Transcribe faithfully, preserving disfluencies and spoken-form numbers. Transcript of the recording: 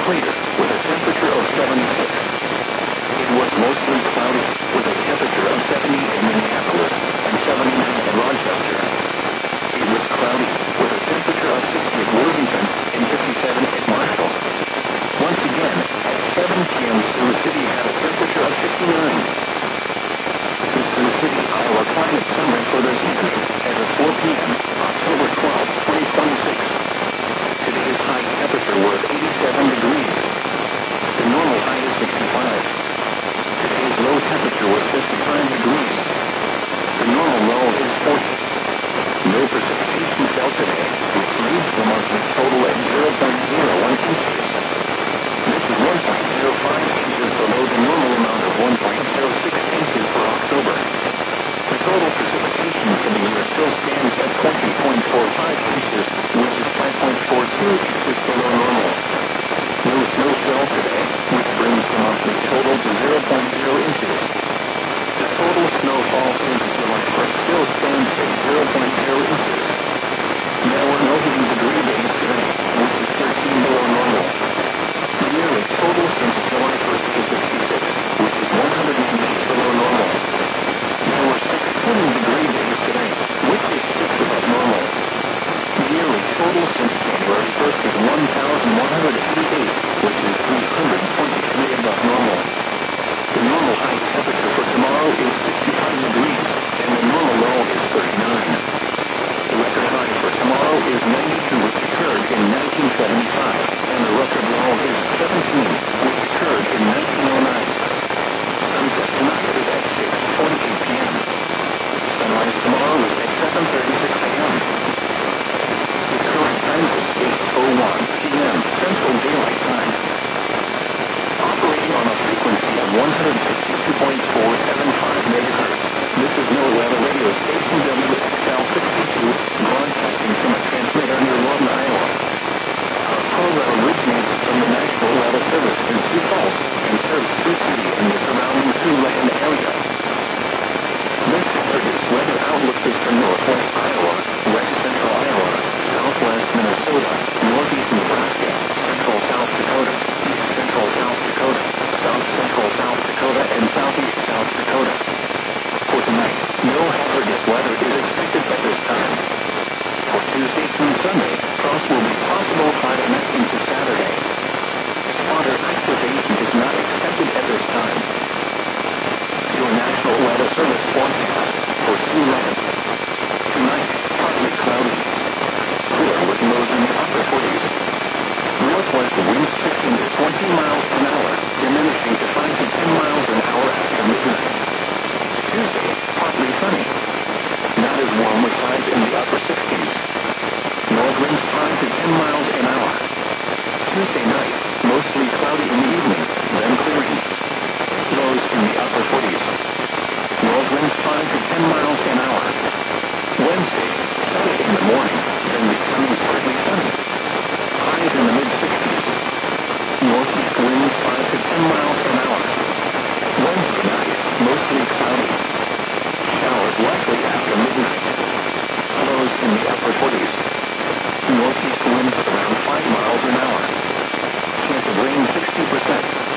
equator with a temperature of seventy-six. It was mostly cloudy with a temperature of seventy in Minneapolis and seventy-nine in Rochester. It was cloudy with a temperature of sixty at Worthington and fifty-seven at Marshall. Once again, at seven p m Sioux City had a temperature of fifty-nine. The Sioux City, Iowa climate summary for this evening as of four p m October twelfth, twenty twenty-six. Today's high temperature was eighty-seven degrees. The normal high is sixty-five. Today's low temperature was fifty-five degrees. The normal low is forty. No precipitation fell today, which leaves the monthly total at zero point zero one inches. This is one point zero five inches below the normal amount of one point zero six inches for October. The total precipitation for the year still stands at twenty point four five inches, which is five point four two inches below normal. No snow fell today, which brings the monthly total to zero point zero inches. The total snowfall since July first still stands at zero point zero inches. There were no heating degree days today, which is thirteen below normal. The yearly total since July first is sixty-six, which is one hundred eight below normal. There were six cooling degree days today, which is six above normal. The yearly total since January first is one thousand one hundred eighty-eight, which is three hundred twenty-three above normal. The normal high temperature for tomorrow is sixty-five degrees, and the normal low is thirty-nine. The record high for tomorrow is ninety-two, which occurred in nineteen seventy-five, and the record low is seventeen, which occurred in nineteen oh nine. Sunset tonight is at six twenty-eight p m Sunrise tomorrow is at seven thirty-six a m The current time is eight oh one p m Central Daylight Time. Operating on a frequency of one hundred sixty-two point four seven five megahertz, this is NOAA Weather Radio Station W X L sixty-two, broadcasting from a transmitter near Lawton, Iowa. Our program originates from the National Weather Service in Sioux Falls and serves Sioux City and the surrounding Siouxland area. This Saturday's weather outlook is for northwest Iowa, west central Iowa, southwest Minnesota, northeast Nebraska, central South Dakota, east central South Dakota, south central South Dakota, and southeast South Dakota. For tonight, no hazardous weather is expected at this time. For Tuesday through Sunday, frost will be possible Friday night into Saturday. Spotter activation is not expected at this time. Your National Weather Service forecast for Siouxland. Tonight, partly cloudy. Cooler with lows in the upper forties. Northwest winds fifteen to twenty miles an hour, diminishing to five to ten miles an hour after midnight. Tuesday, partly sunny. Not as warm with highs in the upper sixties. North winds five to ten miles an hour. Tuesday night, mostly cloudy in the evening, then clearing. Lows in the upper forties. North winds five to ten miles an hour. Wednesday, sunny in the morning, then becoming partly sunny. Highs in the mid-sixties. Northeast winds five to ten miles an hour. Wednesday night, mostly cloudy. Showers likely after midnight. Lows in the upper forties. Northeast winds around five miles an hour. Chance of rain sixty percent.